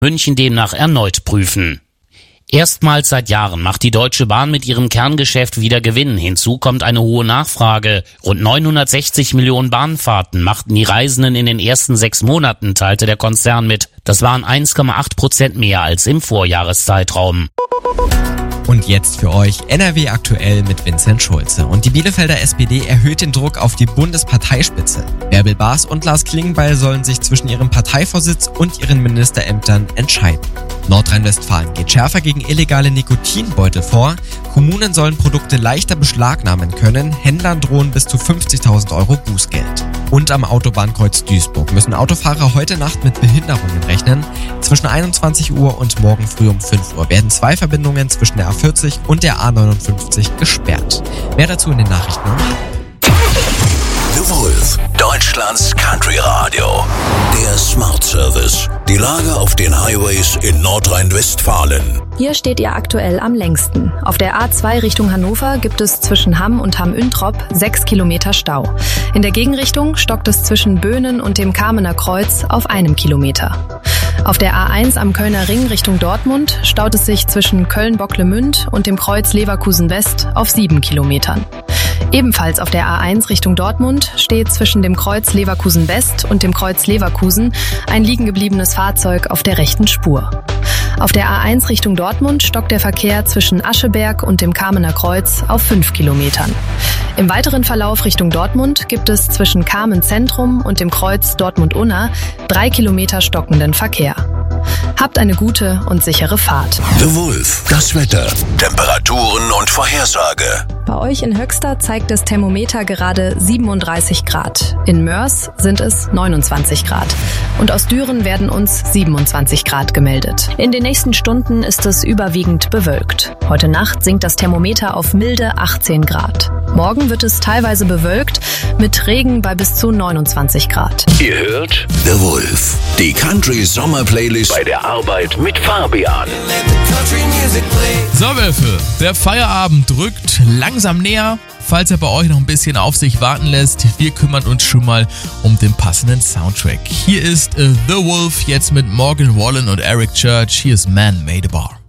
München demnach erneut prüfen. Erstmals seit Jahren macht die Deutsche Bahn mit ihrem Kerngeschäft wieder Gewinn. Hinzu kommt eine hohe Nachfrage. Rund 960 Millionen Bahnfahrten machten die Reisenden in den ersten 6 Monaten, teilte der Konzern mit. Das waren 1,8% mehr als im Vorjahreszeitraum. Und jetzt für euch NRW aktuell mit Vincent Schulze. Und die Bielefelder SPD erhöht den Druck auf die Bundesparteispitze. Bärbel Baas und Lars Klingbeil sollen sich zwischen ihrem Parteivorsitz und ihren Ministerämtern entscheiden. Nordrhein-Westfalen geht schärfer gegen illegale Nikotinbeutel vor. Kommunen sollen Produkte leichter beschlagnahmen können. Händlern drohen bis zu 50.000 € Bußgeld. Und am Autobahnkreuz Duisburg müssen Autofahrer heute Nacht mit Behinderungen rechnen. Zwischen 21 Uhr und morgen früh um 5 Uhr werden 2 Verbindungen zwischen der A40 und der A59 gesperrt. Mehr dazu in den Nachrichten. The Wolf, Deutschlands Country Radio. Der Smart Service. Die Lage auf den Highways in Nordrhein-Westfalen. Hier steht ihr aktuell am längsten. Auf der A2 Richtung Hannover gibt es zwischen Hamm und Hamm-Üntrop 6 Kilometer Stau. In der Gegenrichtung stockt es zwischen Böhnen und dem Kamener Kreuz auf 1 Kilometer. Auf der A1 am Kölner Ring Richtung Dortmund staut es sich zwischen Köln-Bocklemünd und dem Kreuz Leverkusen West auf 7 Kilometern. Ebenfalls auf der A1 Richtung Dortmund steht zwischen dem Kreuz Leverkusen West und dem Kreuz Leverkusen ein liegengebliebenes Fahrzeug auf der rechten Spur. Auf der A1 Richtung Dortmund stockt der Verkehr zwischen Ascheberg und dem Kamener Kreuz auf 5 Kilometern. Im weiteren Verlauf Richtung Dortmund gibt es zwischen Kamen Zentrum und dem Kreuz Dortmund-Unna 3 Kilometer stockenden Verkehr. Habt eine gute und sichere Fahrt. The Wolf, das Wetter, Temperaturen und Vorhersage. Bei euch in Höxter zeigt das Thermometer gerade 37 Grad. In Mörs sind es 29 Grad. Und aus Düren werden uns 27 Grad gemeldet. In den nächsten Stunden ist es überwiegend bewölkt. Heute Nacht sinkt das Thermometer auf milde 18 Grad. Morgen wird es teilweise bewölkt, mit Regen bei bis zu 29 Grad. Ihr hört The Wolf, die Country Sommer Playlist bei der Arbeit mit Fabian. So, Wölfe, der Feierabend rückt langsam näher. Falls er bei euch noch ein bisschen auf sich warten lässt, wir kümmern uns schon mal um den passenden Soundtrack. Hier ist The Wolf, jetzt mit Morgan Wallen und Eric Church. Hier ist Man Made a Bar.